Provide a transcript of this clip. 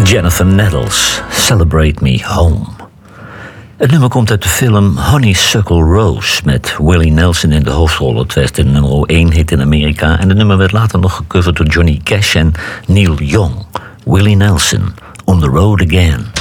Jennifer Nettles, Celebrate Me Home. Het nummer komt uit de film Honeysuckle Rose met Willie Nelson in de hoofdrol. Het werd een nummer 1 hit in Amerika en het nummer werd later nog gecoverd door Johnny Cash en Neil Young. Willie Nelson, On the Road Again.